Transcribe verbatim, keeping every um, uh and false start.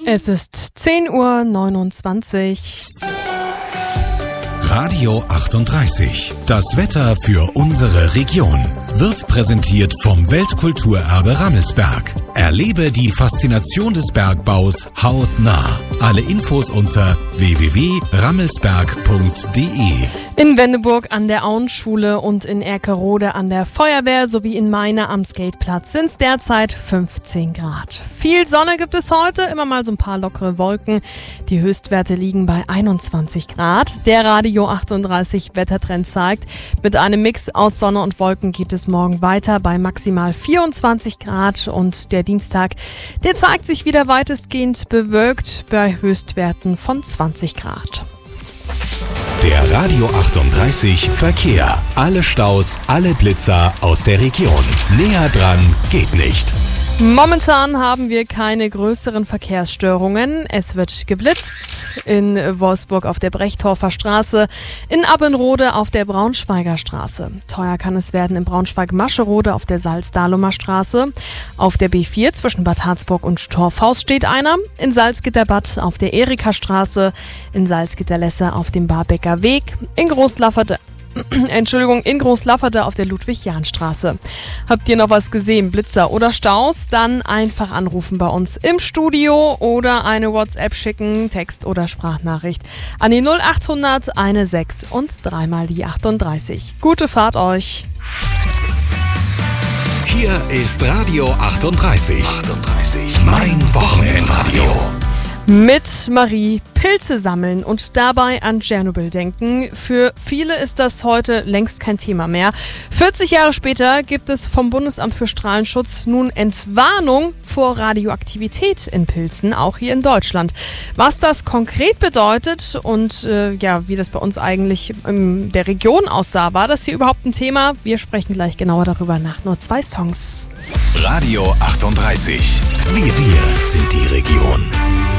Es ist zehn Uhr neunundzwanzig. Radio achtunddreißig. Das Wetter für unsere Region wird präsentiert vom Weltkulturerbe Rammelsberg. Erlebe die Faszination des Bergbaus hautnah. Alle Infos unter w w w punkt rammelsberg punkt d e. In Wendeburg an der Auenschule und in Erkerode an der Feuerwehr sowie in Meine am Skateplatz sind es derzeit fünfzehn Grad. Viel Sonne gibt es heute, immer mal so ein paar lockere Wolken. Die Höchstwerte liegen bei einundzwanzig Grad. Der Radio achtunddreißig Wettertrend zeigt, mit einem Mix aus Sonne und Wolken geht es morgen weiter bei maximal vierundzwanzig Grad und der Dienstag, der zeigt sich wieder weitestgehend bewölkt bei Höchstwerten von zwanzig Grad. Der Radio achtunddreißig Verkehr. Alle Staus, alle Blitzer aus der Region. Näher dran geht nicht. Momentan haben wir keine größeren Verkehrsstörungen. Es wird geblitzt in Wolfsburg auf der Brechtorfer Straße, in Abbenrode auf der Braunschweiger Straße. Teuer kann es werden in Braunschweig-Mascherode auf der Salz-Dahlumer Straße. Auf der B vier zwischen Bad Harzburg und Torfhaus steht einer. In Salzgitterbad auf der Erika-Straße, in Salzgitter-Lesse auf dem Barbecker Weg, in Großlafferte Entschuldigung, in Großlafferte auf der Ludwig-Jahn-Straße. Habt ihr noch was gesehen, Blitzer oder Staus? Dann einfach anrufen bei uns im Studio oder eine WhatsApp schicken, Text- oder Sprachnachricht an die null achthundert sechzehn und dreimal die achtunddreißig. Gute Fahrt euch! Hier ist Radio achtunddreißig. achtunddreißig. Mein Wochenendradio. Mit Marie Pilze sammeln und dabei an Tschernobyl denken. Für viele ist das heute längst kein Thema mehr. vierzig Jahre später gibt es vom Bundesamt für Strahlenschutz nun Entwarnung vor Radioaktivität in Pilzen, auch hier in Deutschland. Was das konkret bedeutet und äh, ja, wie das bei uns eigentlich in der Region aussah, war das hier überhaupt ein Thema? Wir sprechen gleich genauer darüber nach nur zwei Songs. Radio achtunddreißig. Wir, wir sind die Region.